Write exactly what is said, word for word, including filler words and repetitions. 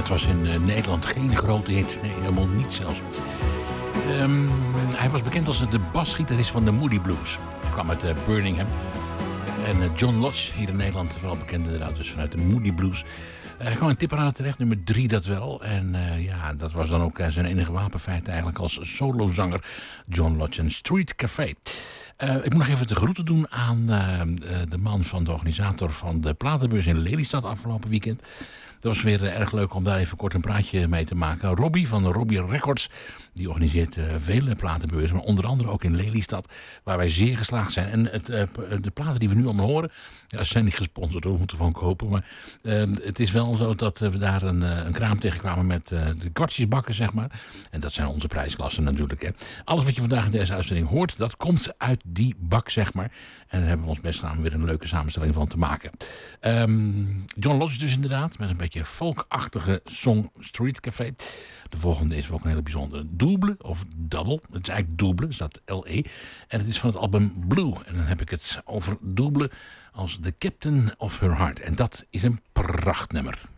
het was in uh, Nederland geen grote hit. Nee, helemaal niet zelfs. Um, hij was bekend als de basgitarist van de Moody Blues. Hij kwam uit uh, Birmingham. En uh, John Lodge, hier in Nederland, vooral bekend inderdaad, dus vanuit de Moody Blues. Uh, hij kwam in tipparade terecht, nummer drie dat wel. En uh, ja, dat was dan ook uh, zijn enige wapenfeit eigenlijk als solozanger. John Lodge en Street Café. Uh, ik moet nog even de groeten doen aan uh, de man van de organisator van de platenbeurs in Lelystad afgelopen weekend. Het was weer uh, erg leuk om daar even kort een praatje mee te maken. Robbie van Robbie Records, die organiseert uh, vele platenbeurzen, maar onder andere ook in Lelystad, waar wij zeer geslaagd zijn. En het, uh, de platen die we nu allemaal horen, ja, ze zijn niet gesponsord, we moeten gewoon kopen. Maar uh, het is wel zo dat uh, we daar een, uh, een kraam tegenkwamen met uh, de kwartjesbakken, zeg maar. En dat zijn onze prijsklassen natuurlijk. Hè. Alles wat je vandaag in deze uitzending hoort, dat komt uit die bak, zeg maar. En daar hebben we ons best gedaan om weer een leuke samenstelling van te maken. Um, John Lodge dus inderdaad, met een beetje folkachtige song Street Café. De volgende is ook een hele bijzondere. Double of Double. Het is eigenlijk Double, is dat L E. En het is van het album Blue. En dan heb ik het over Double als The Captain of Her Heart. En dat is een prachtnummer.